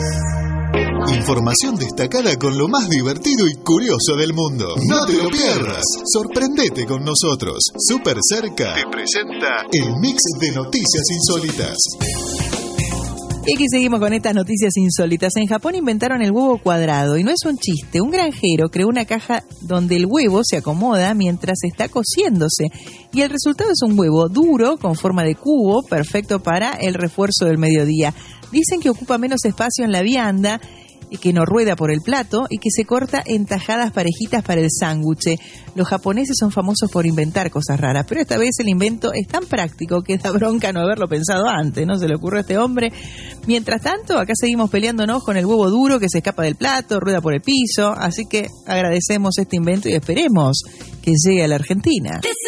Información destacada con lo más divertido y curioso del mundo. No te lo pierdas. Sorprendete con nosotros. Súper Cerca te presenta el mix de noticias insólitas. Y aquí seguimos con estas noticias insólitas. En Japón inventaron el huevo cuadrado y no es un chiste. Un granjero creó una caja donde el huevo se acomoda mientras está cociéndose y el resultado es un huevo duro con forma de cubo, perfecto para el refuerzo del mediodía. Dicen que ocupa menos espacio en la vianda, que no rueda por el plato y que se corta en tajadas parejitas para el sándwich. Los japoneses son famosos por inventar cosas raras, pero esta vez el invento es tan práctico que da bronca no haberlo pensado antes, ¿no? Se le ocurrió a este hombre. Mientras tanto, acá seguimos peleándonos con el huevo duro que se escapa del plato, rueda por el piso, así que agradecemos este invento y esperemos que llegue a la Argentina.